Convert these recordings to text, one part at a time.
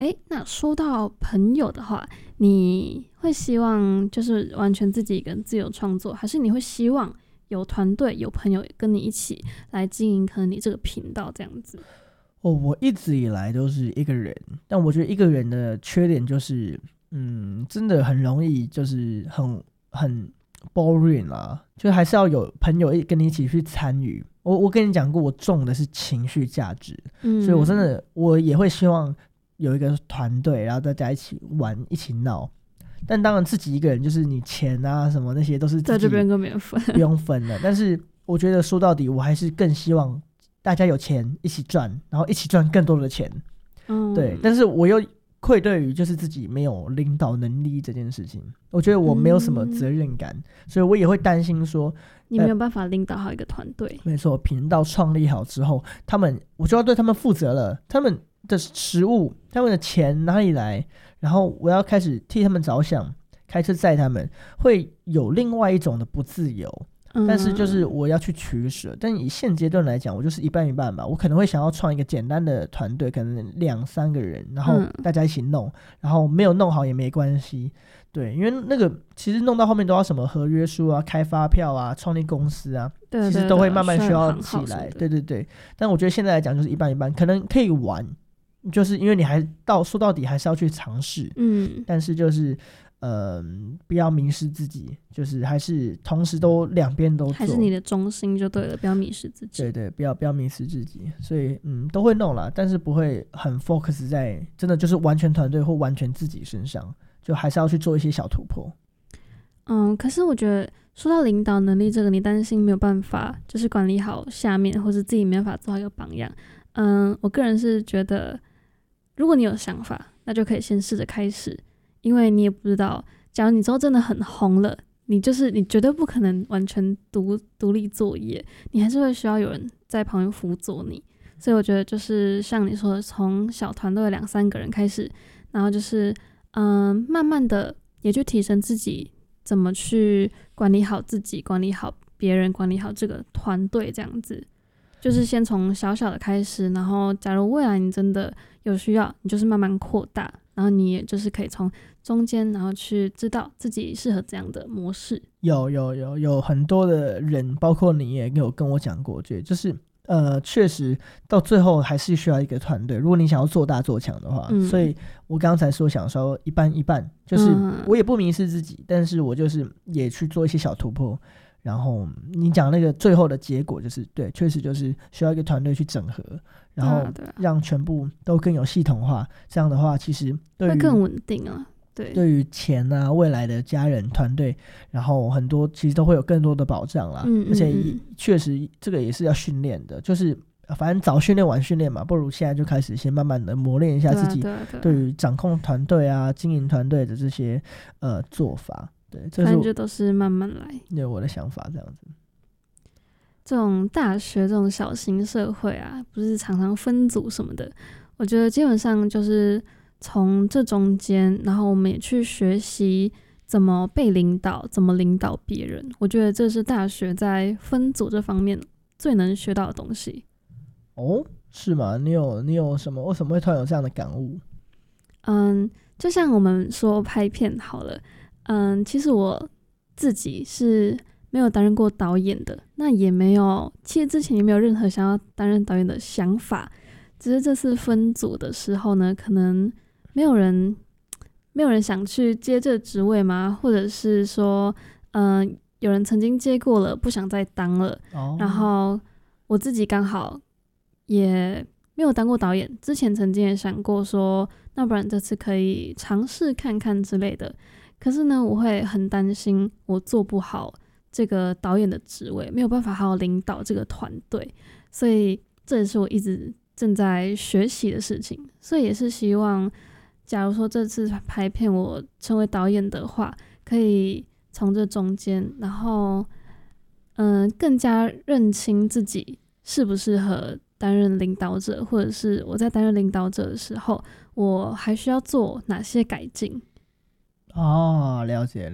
那说到朋友的话，你会希望就是完全自己一个人自由创作，还是你会希望有团队有朋友跟你一起来经营可能你这个频道这样子？ 我一直以来都是一个人，但我觉得一个人的缺点就是真的很容易就是很 boring 啦，就还是要有朋友跟你一起去参与。我跟你讲过，我重的是情绪价值，所以我也会希望有一个团队，然后大家一起玩一起闹。但当然自己一个人就是你钱啊什么那些都是自己在这边跟别人分不用分了。但是我觉得说到底我还是更希望大家有钱一起赚，然后一起赚更多的钱。对，但是我又愧对于就是自己没有领导能力这件事情，我觉得我没有什么责任感，所以我也会担心说你没有办法领导好一个团队。 没错，频道创立好之后，我就要对他们负责了，他们的食物他们的钱哪里来，然后我要开始替他们着想，开车载他们，会有另外一种的不自由。但是就是我要去取舍，但以现阶段来讲，我就是一半一半吧。我可能会想要创一个简单的团队，可能2-3个人，然后大家一起弄，然后没有弄好也没关系。对，因为那个其实弄到后面都要什么合约书啊、开发票啊、创立公司啊， 对， 其实都会慢慢需要起来。对。但我觉得现在来讲就是一半一半，可能可以玩，就是因为你还说到底还是要去尝试。但是就是不要迷失自己，就是还是同时都两边都做， 还是你的中心就对了，不要迷失自己。 对，不要迷失自己。所以都会弄啦，但是不会很 focus 在真的就是完全团队或完全自己身上，就还是要去做一些小突破。 可是我觉得说到领导能力这个，你担心没有办法就是管理好下面，或是自己没办法做好一个榜样。我个人是觉得如果你有想法，那就可以先试着开始，因为你也不知道，假如你之后真的很红了，你绝对不可能完全独立作业，你还是会需要有人在旁边辅佐你。所以我觉得就是像你说的，从小团队2-3个人开始，然后就是慢慢的也去提升自己怎么去管理好自己，管理好别人，管理好这个团队，这样子就是先从小小的开始，然后假如未来你真的有需要，你就是慢慢扩大，然后你也就是可以从中间然后去知道自己适合这样的模式。 有很多的人，包括你也有跟我讲过，就是确实到最后还是需要一个团队，如果你想要做大做强的话。所以我刚才想说一半一半，就是我也不迷失自己，但是我就是也去做一些小突破。然后你讲那个最后的结果就是对，确实就是需要一个团队去整合，然后让全部都更有系统化，这样的话其实会更稳定啊。 对于钱啊，未来的家人团队，然后很多其实都会有更多的保障啦。而且确实这个也是要训练的，就是反正早训练晚训练嘛，不如现在就开始先慢慢的磨练一下自己对于掌控团队啊、经营团队的这些做法。对， 反正就都是慢慢来。 对，我的想法这样子。 这种大学这种小型社会啊，不是常常分组什么的，我觉得基本上就是从这中间，然后我们也去学习怎么被领导，怎么领导别人。我觉得这是大学在分组这方面最能学到的东西。 是吗？你有什么？为什么会突然有这样的感悟？ 就像我们说拍片好了。其实我自己是没有担任过导演的，那也没有，其实之前也没有任何想要担任导演的想法，只是这次分组的时候呢，可能没有人想去接这个职位吗？或者是说，有人曾经接过了，不想再当了。然后我自己刚好也没有当过导演，之前曾经也想过说，那不然这次可以尝试看看之类的。可是呢，我会很担心我做不好这个导演的职位，没有办法好好领导这个团队，所以这也是我一直正在学习的事情。所以也是希望，假如说这次拍片我成为导演的话，可以从这中间，然后更加认清自己适不适合担任领导者，或者是我在担任领导者的时候，我还需要做哪些改进。 了解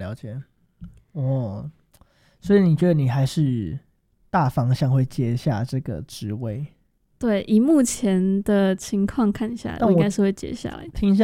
所以你觉得你还是大方向会接下这个职位？ 对，以目前的情况看下来，我应该是会接下来的。 听下